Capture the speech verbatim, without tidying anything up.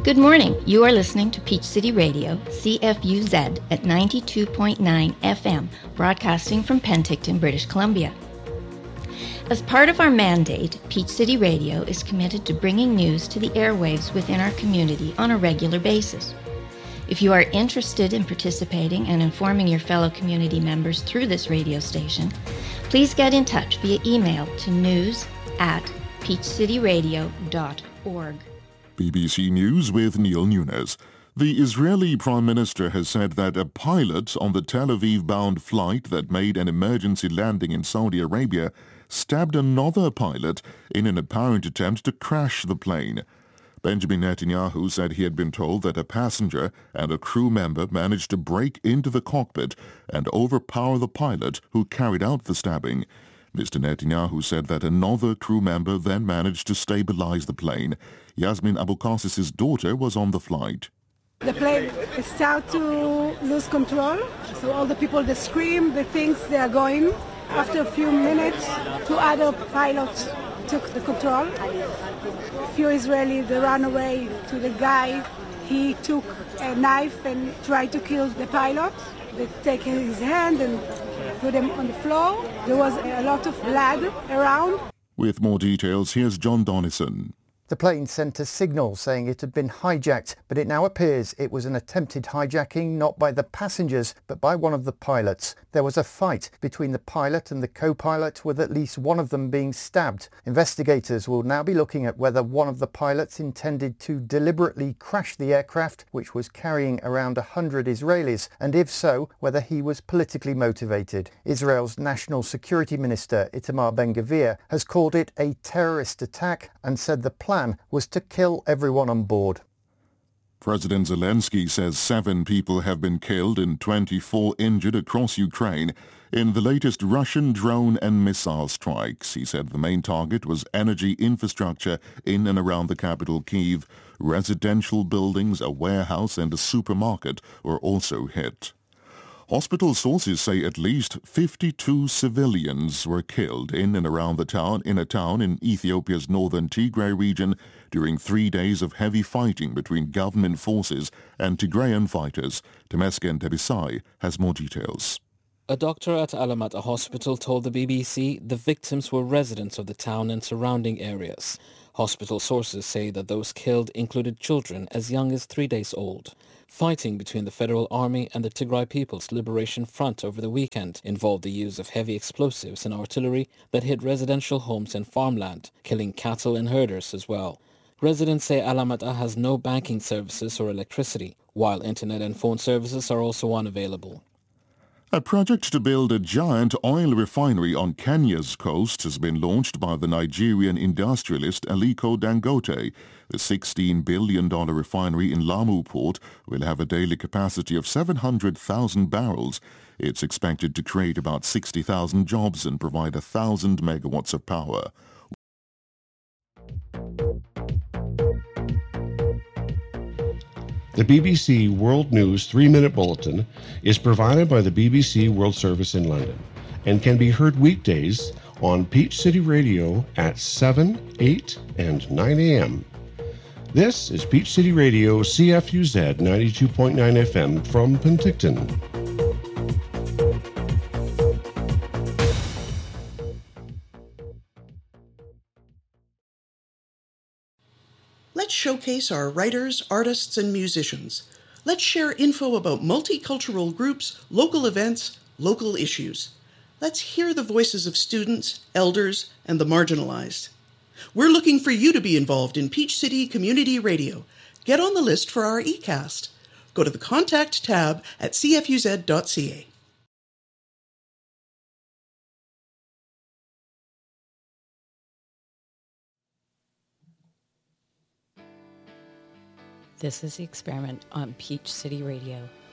Good morning. You are listening to Peach City Radio, C F U Z, at ninety-two point nine F M, broadcasting from Penticton, British Columbia. As part of our mandate, Peach City Radio is committed to bringing news to the airwaves within our community on a regular basis. If you are interested in participating and informing your fellow community members through this radio station, please get in touch via email to news at peach city radio dot org. B B C News with Neil Nunes. The Israeli Prime Minister has said that a pilot on the Tel Aviv-bound flight that made an emergency landing in Saudi Arabia stabbed another pilot in an apparent attempt to crash the plane. Benjamin Netanyahu said he had been told that a passenger and a crew member managed to break into the cockpit and overpower the pilot who carried out the stabbing. Mister Netanyahu said that another crew member then managed to stabilize the plane. Yasmin Abukasis's daughter was on the flight. The plane started to lose control, so all the people that scream, they think they are going. After a few minutes, two other pilots took the control. A few Israelis, they ran away to the guy. He took a knife and tried to kill the pilot. They take his hand and put him on the floor. There was a lot of blood around. With more details, here's John Donison. The plane sent a signal saying it had been hijacked, but it now appears it was an attempted hijacking not by the passengers, but by one of the pilots. There was a fight between the pilot and the co-pilot, with at least one of them being stabbed. Investigators will now be looking at whether one of the pilots intended to deliberately crash the aircraft, which was carrying around one hundred Israelis, and if so, whether he was politically motivated. Israel's National Security Minister, Itamar Ben-Gvir, has called it a terrorist attack and said the plan was to kill everyone on board. President Zelensky says seven people have been killed and twenty-four injured across Ukraine in the latest Russian drone and missile strikes. He said the main target was energy infrastructure in and around the capital Kyiv. Residential buildings, a warehouse and a supermarket were also hit. Hospital sources say at least fifty-two civilians were killed in and around the town in a town in Ethiopia's northern Tigray region during three days of heavy fighting between government forces and Tigrayan fighters. Temesgen Tebisai has more details. A doctor at Alamata Hospital told the B B C the victims were residents of the town and surrounding areas. Hospital sources say that those killed included children as young as three days old. Fighting between the Federal Army and the Tigray People's Liberation Front over the weekend involved the use of heavy explosives and artillery that hit residential homes and farmland, killing cattle and herders as well. Residents say Alamata has no banking services or electricity, while internet and phone services are also unavailable. A project to build a giant oil refinery on Kenya's coast has been launched by the Nigerian industrialist Aliko Dangote. The sixteen billion dollars refinery in Lamu Port will have a daily capacity of seven hundred thousand barrels. It's expected to create about sixty thousand jobs and provide one thousand megawatts of power. The B B C World News three-minute bulletin is provided by the B B C World Service in London and can be heard weekdays on Peach City Radio at seven, eight, and nine a.m. This is Peach City Radio C F U Z ninety-two point nine F M from Penticton. Let's showcase our writers, artists, and musicians. Let's share info about multicultural groups, local events, local issues. Let's hear the voices of students, elders, and the marginalized. We're looking for you to be involved in Peach City Community Radio. Get on the list for our eCast. Go to the Contact tab at c f u z dot c a. This is The Experiment on Peach City Radio.